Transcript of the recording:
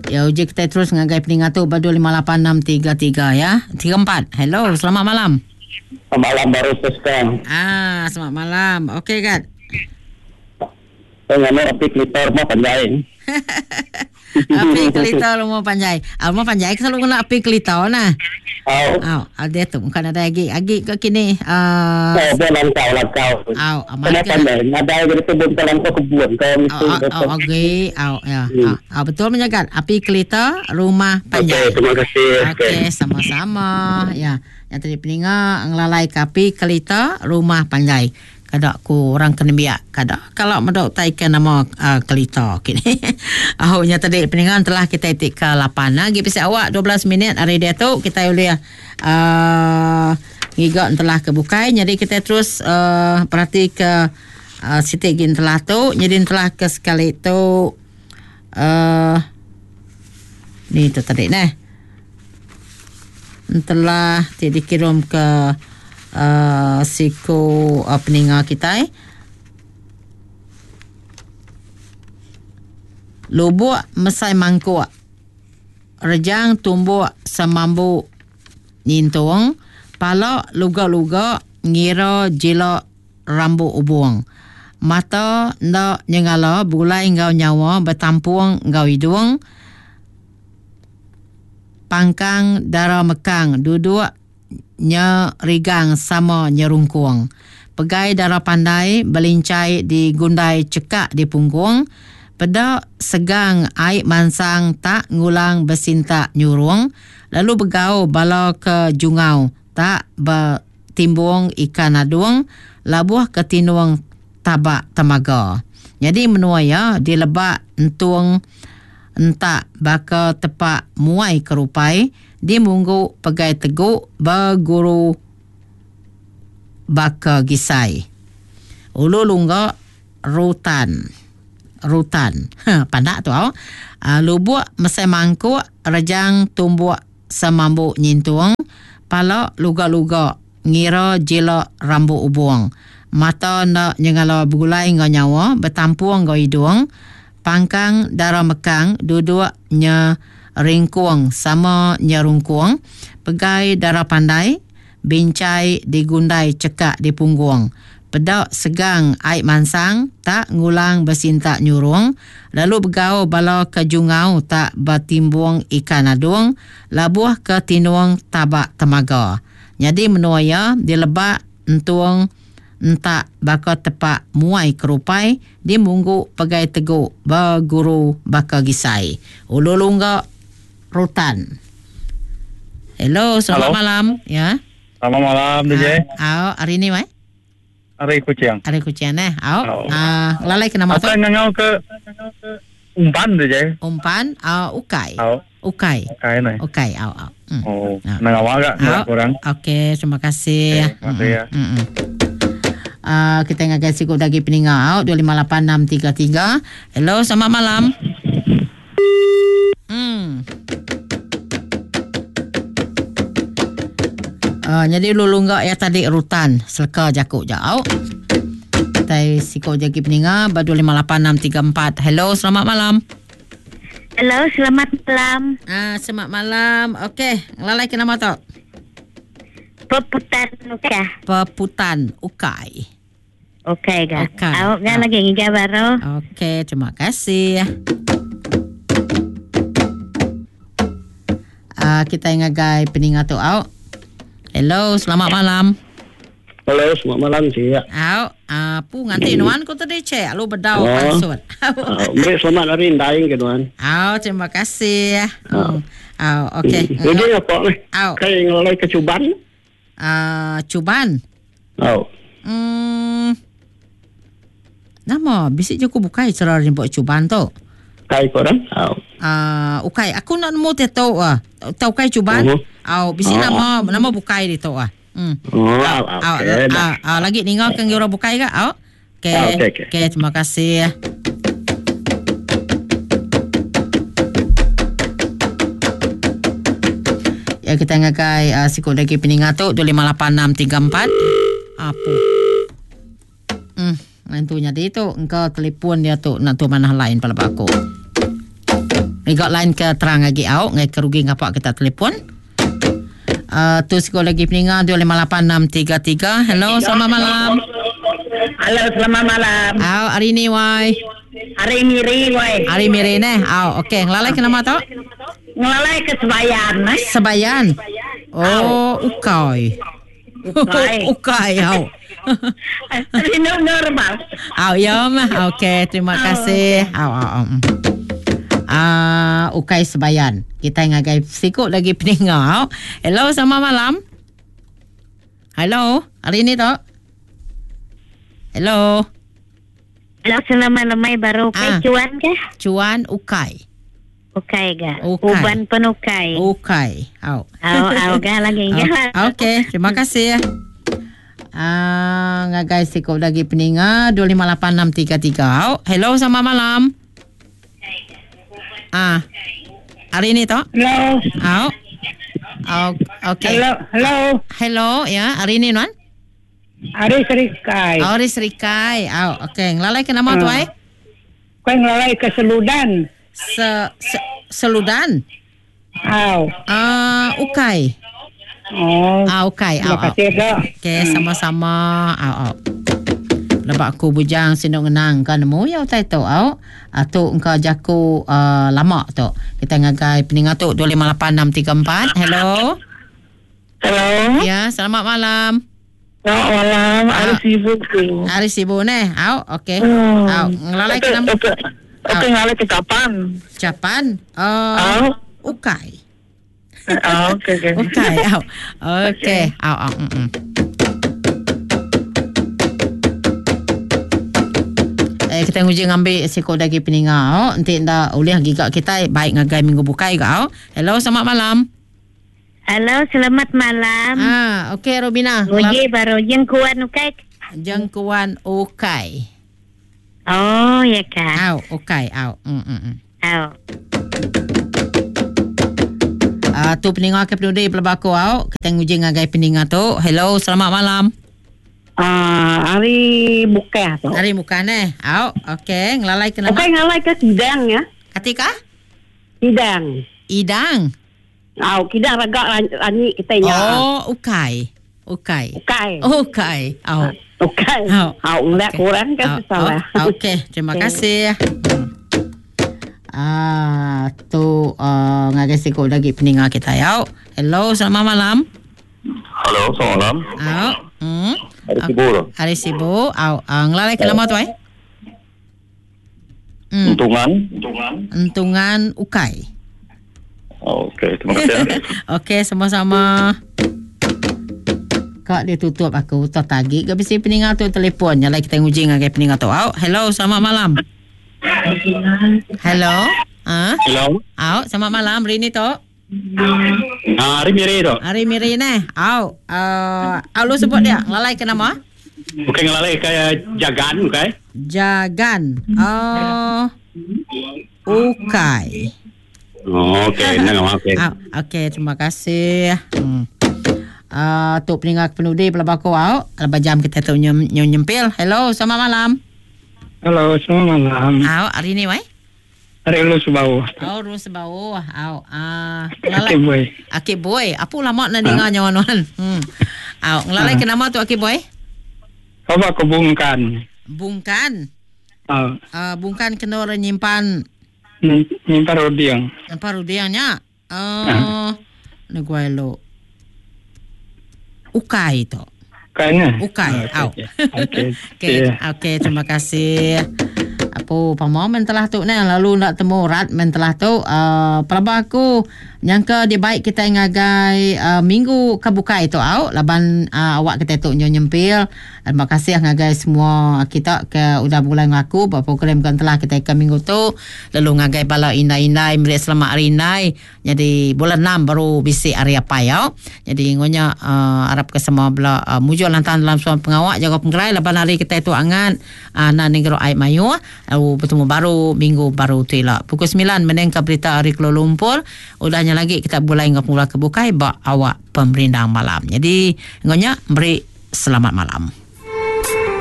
Ya, uji kita terus ngagai peningat tu 25863 ya. 34. Hello, selamat malam. Selamat malam baru pesan. Selamat malam. Okey, Kat. Saya nak api klitor mau panjai. Api klitor rumah panjai. Rumah panjai selalu kena api klitor nah. Ada tu bukan ada agi ke kini. Saya langkau. Amat ke. Ada jadi kebun langkau kebun kau okey. Betul menjaga api klitor rumah panjai. Okey, terima kasih. Okey, sama-sama. Ya, yang tadi peningat ngelalai api klitor rumah panjai. Kada ku orang kena biak kada kalau medok taikan nama kelita kini. Ahoknya tadi peningan telah kita itik ke 8 lagi pisi awak 12 minit hari dia tu kita boleh gigot telah kebukai jadi kita terus perhati ke sitik gin telah tu jadi telah ke sekali tu ni tu tadi nah telah dikirim ke siko peninga kita lubuk mesai mangkuk rejang tumbuk semambu nintung pala luga-luga ngira jila rambu ubung mata ndak nyengala bulai ngau nyawa bertampuang ngau hidung pangkang darah mekang duduk nyerigang sama nyerungkuang. Pegai darah pandai belincai di gundai cekak di punggung. Peda segang air mansang tak ngulang bersintak nyurung. Lalu begau bala ke jungau tak bertimbung ikan adung. Labuh ke tinuang tabak temaga. Jadi menua ya dilebak entung entak baka tepak muai kerupai. Di munggu pegai teguk berguru baka gisai. Ulu lungga rutan. Pandak tu lubuk mesai mangkuk rejang tumbuk semambu nyintuang pala luga-luga ngira jila rambu ubung mata nak nyengala bulai ngau nyawa bertampuang ngau hidung pangkang darah mekang duduk ringkuang sama nyerungkuang pegai darah pandai bincai digundai cekak di punggung pedak segang air mansang tak ngulang bersintak nyurung lalu begau bala ke jungau tak bertimbung ikan adung labuh ke tinuang tabak temaga jadi menuaya dilebak entuang entak baka tepak muai kerupai di munggu pegai teguk berguru baka gisai ulu lungga rutan. Hello, selamat malam. Ya. Selamat malam DJ. Hari ni mai? Hari Kucing. Hari Kucing lalai ke nama tu? Apa ngau ke umpan DJ? Umpan ukai. Ukai ni. Ukai Nang awak agak kurang. Okey, terima kasih. Terima kasih ya. Kita ngagai siku dagi peningau 258633. Hello, selamat malam. Jadi lulungga ya tadi rutan seleka jakuk jauh. Tai siko jagi peninga 2588634. Hello, selamat malam. Hello, selamat malam. Selamat malam. Okey, lalai ke nama tu? Peputan Ukai. Peputan Ukai. Okey, ga. Okay. Awak ga lagi ngiga baru. Okey, terima kasih. Kita ngagai peninga tu awak. Hello, selamat malam. Halo, selamat malam cik. Pu nganti nuan ko tadi cek lu bedau pansut. Baik, selamat hari ndaing ke nuan. Terima kasih. Okey. Jadi apa ni? Kayak ngelai ke Cuban. Cuban. Nama bisik je aku bukai cara jemput Cuban tu. Kai korang? Ukai. Aku nak nemu tahu tahu kai Cuban. Bisik nama bukai di tu lagi ninggal kan orang bukai ke? Okey, terima kasih. Ya kita ngagai sikut lagi peningat tu 2588634. Apa? Nantunya dia tu engkau telefon dia tu nak tu mana lain pada aku. Rigak line ke terang lagi au ngai kerugi ngapa kita telefon. Tu sekolah lagi peningat 258633. Hello, selamat malam. Halo, selamat malam. Au hari ni wai. Hari Miri, woi. Hari Miri ne. Au okey, ngelalai ke nama tu? Ngelalai ke Sebayan. Sebayan. Oh, Ukai. Ukai au. Ini normal. Au ya mah. Okey, terima kasih. Au. Ukai Sebayan. Kita ngagai sikut lagi peningau. Hello, selamat malam. Hello, hari ni tu. Hello. Halo, selamat malam baru Ukai cuan ke? Cuan Ukai. Ukai ga. Ukai. Uban penukai. Ukai. Au ga lagi ga. Okey, terima kasih. Ngagai sikut lagi peninga 258633. Hello, selamat malam. Hari ni tu? Hello. Okey. Hello, ya. Hari ni Nuan? Hari Serikai. Hari Serikai. Okey. Ngelalai ke nama tu ai? Kau ngelalai ke Seludan. Seludan? Ukai. Ukai. Terima kasih dah. Okey, sama-sama. Lepas aku bujang sindok ngenang kan nemu ya tai tu tu engkau jaku lama tu. Kita ngagai peningat tu 258634. Hello. Hello. Ya, selamat malam. Selamat malam. Hari sibuk tu. Hari sibuk ne. Okey. Ngelalai ke nama? Okey, ngelalai ke Capan. Capan. Ukai. Okey. Ukai. Okey. Kita nguji ngambil sikot lagi peningau. Nanti ndak boleh gigak kita baik ngagai minggu bukai kau. Hello, selamat malam. Halo, selamat malam. Okey Robina. Nguji baru jengkuan Ukai. Jengkuan Ukai. Oh, ya kan. Ukai. Tu peningau ke penduduk pelabako kita nguji ngagai peningau tu. Hello, selamat malam. Hari buka tu. Hari bukan okey, ngelalai ke nama? Okey, ngelalai ke Kidang ya. Katika? Kidang. Idang. Kidang ragak ani kita nya. Ukai. Ukai. Ukai. Ngelak kurang kan salah. Okey, terima kasih. Tu ngagai sikut lagi peninggal kita ya. Hello, selamat malam. Halo, selamat malam. Hari sibuk tu. Hari sibuk. Ngelalai ke nama tu Entungan Ukai. Okey, terima kasih. Okey, sama-sama. Kak dia tutup aku tagi. Gak bisa peninggal tu telefon. Nyalai kita nguji ngagai peninggal tu. Hello, selamat malam. Hello. Hello. Selamat malam. Rini tu. Hari Miri tu. Hari Miri ne. Lu sebut dia. Ngelalai ke nama? Bukan ngelalai ke Jagan, Ukai. Jagan. Ukai. Okey, okey. Okey, terima kasih. Tu peninggal penudi pelabako lepas jam kita tu nyempil. Hello, selamat malam. Halo, selamat malam. Hari ni wai? Hari lu sebau. Lu sebau. Akib boy. Akib boy. Apa lama nak dengar nyawan-nyawan. Ngelalai ke nama tu Akib boy? Apa ke Bungkan? Bungkan? Bungkan kena orang nyimpan rudiang. Nyimpan rudiangnya? Negoi lo. Ukai tu. Ukainya? Ukai. Okey, terima kasih. Apa pamomen telah tu lalu nak temu rat men telah tu pelabah aku nyangka dia baik kita ngagai minggu kebukai tu laban awak kita tu nyempil. Terima kasih ngagai semua kita ke udah mulai ngaku apa program kan telah kita ke minggu tu lalu ngagai bala inai-inai milik selamat hari inai. Jadi bulan 6 baru bisi hari apa ya. Jadi ngonya harap ke semua bala mujur lantan dalam suam pengawak jaga penggerai laban hari kita tu angan na negro ai mayu lalu bertemu baru minggu baru tu lah pukul 9 menengka berita hari Kuala Lumpur udahnya lagi kita mulai ngapula kebukai bak awak pemerintah malam. Jadi ngonya beri selamat malam.